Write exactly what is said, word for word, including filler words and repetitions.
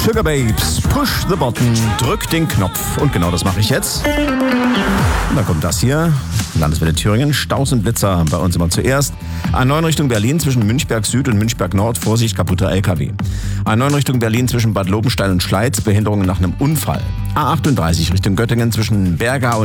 Sugar Babes, push the button, drück den Knopf. Und genau das mache ich jetzt. Und dann kommt das hier. Landeswelle Thüringen, Staus und Blitzer bei uns immer zuerst. A neun Richtung Berlin zwischen Münchberg Süd und Münchberg Nord, Vorsicht, kaputter L K W. A neun Richtung Berlin zwischen Bad Lobenstein und Schleiz, Behinderungen nach einem Unfall. A achtunddreißig Richtung Göttingen zwischen Bergau und